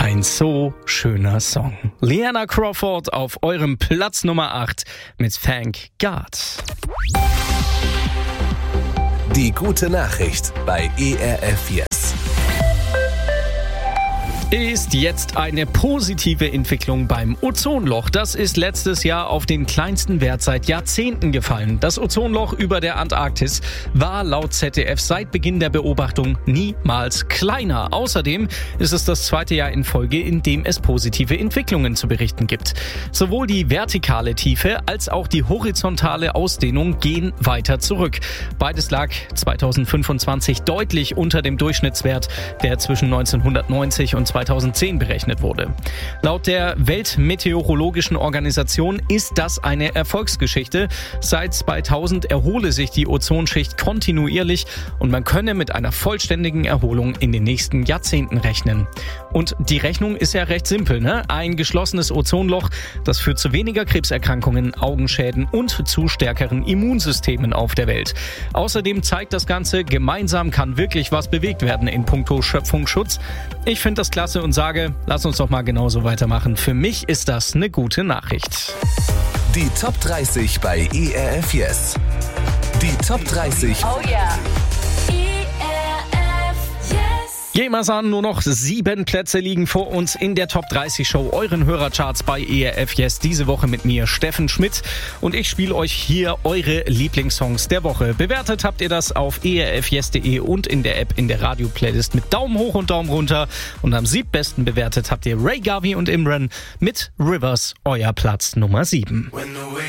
Ein so schöner Song. Liana Crawford auf eurem Platz Nummer 8 mit Thank God. Die gute Nachricht bei ERF Yes. Ist jetzt eine positive Entwicklung beim Ozonloch. Das ist letztes Jahr auf den kleinsten Wert seit Jahrzehnten gefallen. Das Ozonloch über der Antarktis war laut ZDF seit Beginn der Beobachtung niemals kleiner. Außerdem ist es das zweite Jahr in Folge, in dem es positive Entwicklungen zu berichten gibt. Sowohl die vertikale Tiefe als auch die horizontale Ausdehnung gehen weiter zurück. Beides lag 2025 deutlich unter dem Durchschnittswert, der zwischen 1990 und 2010 berechnet wurde. Laut der Weltmeteorologischen Organisation ist das eine Erfolgsgeschichte. Seit 2000 erhole sich die Ozonschicht kontinuierlich und man könne mit einer vollständigen Erholung in den nächsten Jahrzehnten rechnen. Und die Rechnung ist ja recht simpel, ne? Ein geschlossenes Ozonloch, das führt zu weniger Krebserkrankungen, Augenschäden und zu stärkeren Immunsystemen auf der Welt. Außerdem zeigt das Ganze, gemeinsam kann wirklich was bewegt werden in puncto Schöpfungsschutz. Ich finde das klasse und sage, lass uns doch mal genauso weitermachen. Für mich ist das eine gute Nachricht. Die Top 30 bei ERF Yes. Die Top 30. Oh yeah. Jemasan, nur noch 7 Plätze liegen vor uns in der Top 30 Show, euren Hörercharts bei ERF Yes. Diese Woche mit mir, Steffen Schmidt. Und ich spiele euch hier eure Lieblingssongs der Woche. Bewertet habt ihr das auf erfyes.de und in der App in der Radio-Playlist mit Daumen hoch und Daumen runter. Und am 7. bewertet habt ihr Ray Garvey und Imran mit Rivers, euer Platz Nummer 7.